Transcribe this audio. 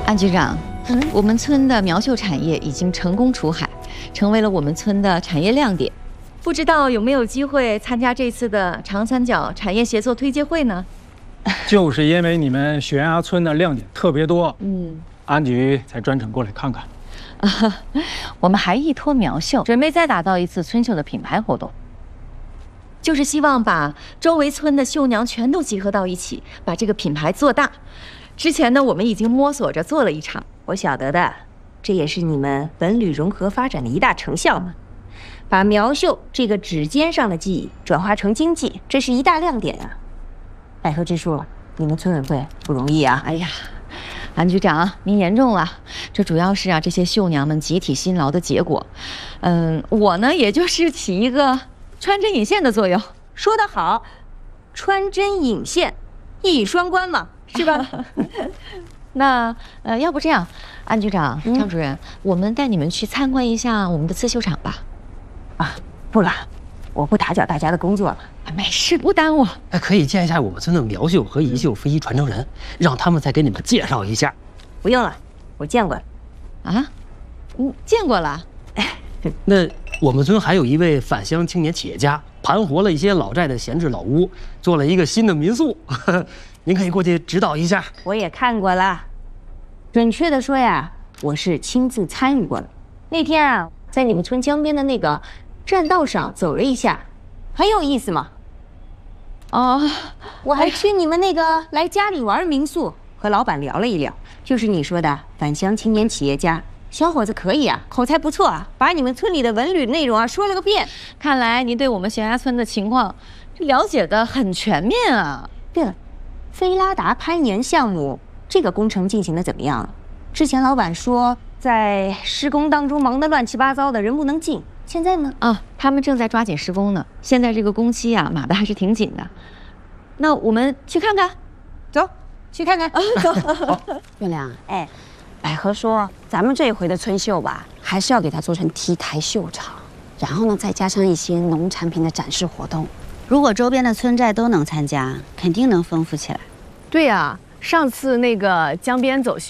安局长，我们村的苗绣产业已经成功出海，成为了我们村的产业亮点。不知道有没有机会参加这次的长三角产业协作推介会呢？ 就是因为你们悬崖村的亮点特别多，安局才专程过来看看。 我们还依托苗绣，准备再打造一次村绣的品牌活动，就是希望把周围村的绣娘全都集合到一起，把这个品牌做大。之前呢，我们已经摸索着做了一场， 我晓得的，这也是你们文旅融合发展的一大成效嘛。把苗绣这个指尖上的技艺转化成经济，这是一大亮点啊！百合之树，你们村委会不容易啊！ 哎呀，安局长，您言重了，这主要是这些绣娘们集体辛劳的结果。我呢，也就是起一个穿针引线的作用。 说得好，穿针引线，一语双关嘛，是吧？ 那要不这样，安局长、张主任，我们带你们去参观一下我们的刺绣厂吧。 啊，不了，我不打搅大家的工作了。 没事，不耽误。 可以见一下我们村的苗绣和遗绣非遗传承人，让他们再给你们介绍一下。 不用了，我见过了。 啊？见过了？ 那我们村还有一位返乡青年企业家，盘活了一些老寨的闲置老屋，做了一个新的民宿。您可以过去指导一下。 我也看过了，准确的说呀，我是亲自参与过的。那天啊，在你们村江边的那个栈道上走了一下，很有意思嘛。哦，我还去你们那个来家里玩民宿，和老板聊了一聊，就是你说的返乡青年企业家。小伙子可以啊，口才不错啊，把你们村里的文旅内容啊说了个遍。 看来您对我们悬崖村的情况了解得很全面啊。 对了，菲拉达攀岩项目这个工程进行的怎么样了？之前老板说在施工当中忙得乱七八糟的，人不能进。现在呢？ 他们正在抓紧施工呢。现在这个工期啊，码得还是挺紧的。那我们去看看， 走，去看看。 走。 月亮，百合说，咱们这一回的村绣吧，还是要给它做成 T 台绣场，然后呢，再加上一些农产品的展示活动。如果周边的村寨都能参加，肯定能丰富起来。 对呀，上次那个江边走秀。